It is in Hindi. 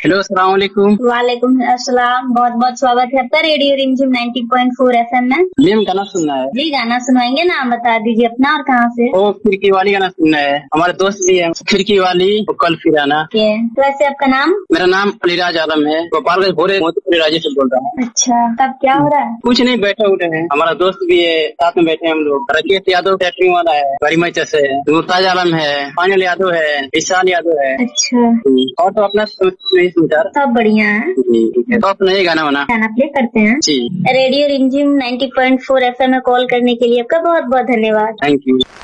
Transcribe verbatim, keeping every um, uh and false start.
हेलो, अस्सलाम वालेकुम। वालेकुम अस्सलाम। बहुत बहुत स्वागत है आपका रेडियो रिमझिम नाइन्टी पॉइंट फोर एफएम में। मैम गाना सुनना है जी गाना सुनवाएंगे, नाम बता दीजिए अपना और कहाँ से। वो खिड़की वाली गाना सुनना है, हमारे दोस्त भी है खिड़की वाली, वो कल फिर आना। तो वैसे आपका नाम? मेरा नाम अलीराज आलम है, गोपालगंज भोरे मोतीपुर राज्य से बोल रहा हूँ। अच्छा, तब क्या हो रहा है? कुछ नहीं, बैठे उठे हैं, हमारा दोस्त भी है, साथ में बैठे हैं हम लोग। राकेश यादव कैटरिंग वाला है, बड़ी मच से है, मुर्ताज आलम है, अनिल यादव है, विशाल यादव है। अच्छा, और तो अपना समाचार सब बढ़िया है। तो अपना ये गाना बना गाना प्ले करते हैं जी। रेडियो रिमझिम नाइन्टी पॉइंट फोर एफएम में कॉल करने के लिए आपका बहुत बहुत धन्यवाद। Thank you.